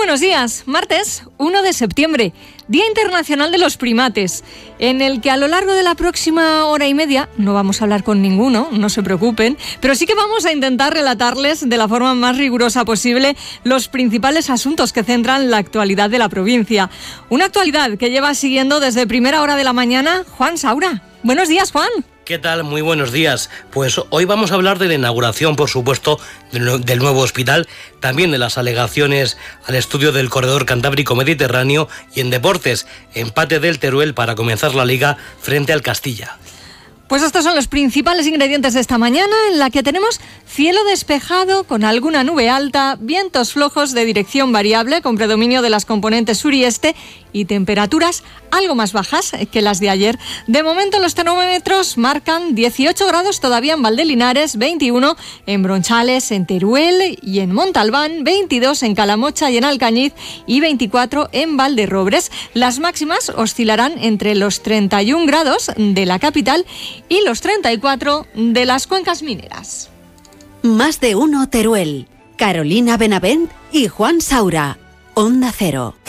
buenos días. Martes 1 de septiembre, Día Internacional de los Primates, en el que a lo largo de la próxima hora y media no vamos a hablar con ninguno, no se preocupen, pero sí que vamos a intentar relatarles de la forma más rigurosa posible los principales asuntos que centran la actualidad de la provincia. Una actualidad que lleva siguiendo desde primera hora de la mañana Juan Saura. Buenos días, Juan. ¿Qué tal? Muy buenos días. Pues hoy vamos a hablar de la inauguración, por supuesto, del nuevo hospital, también de las alegaciones al estudio del corredor cantábrico mediterráneo y en deportes, empate del Teruel para comenzar la Liga frente al Castilla. Pues estos son los principales ingredientes de esta mañana, en la que tenemos cielo despejado con alguna nube alta, vientos flojos de dirección variable con predominio de las componentes sur y este y temperaturas algo más bajas que las de ayer. De momento los termómetros marcan 18 grados todavía en Valdelinares, 21 en Bronchales, en Teruel y en Montalbán, 22 en Calamocha y en Alcañiz y 24 en Valderrobres. Las máximas oscilarán entre los 31 grados de la capital y los 34 de las cuencas mineras. Más de uno Teruel. Carolina Benavent y Juan Saura. Onda Cero.